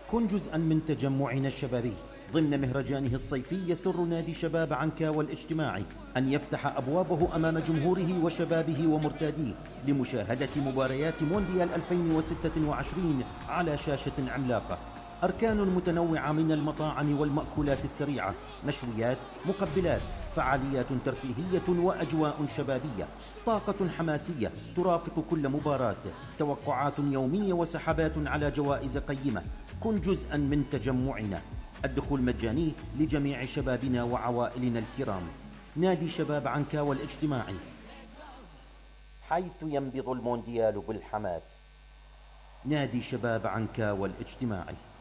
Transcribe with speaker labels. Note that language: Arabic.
Speaker 1: كن جزءا من تجمعنا الشبابي ضمن مهرجانه الصيفي. يسر نادي شباب عنكاوى الاجتماعي أن يفتح أبوابه أمام جمهوره وشبابه ومرتاديه لمشاهدة مباريات مونديال 2026 على شاشة عملاقة. أركان متنوعة من المطاعم والمأكولات السريعة، نشويات، مقبلات، فعاليات ترفيهية وأجواء شبابية، طاقة حماسية ترافق كل مباراة، توقعات يومية وسحبات على جوائز قيمة. كن جزءا من تجمعنا. الدخول مجاني لجميع شبابنا وعوائلنا الكرام. نادي شباب عنكاوى الاجتماعي، حيث ينبض المونديال بالحماس. نادي شباب عنكاوى الاجتماعي.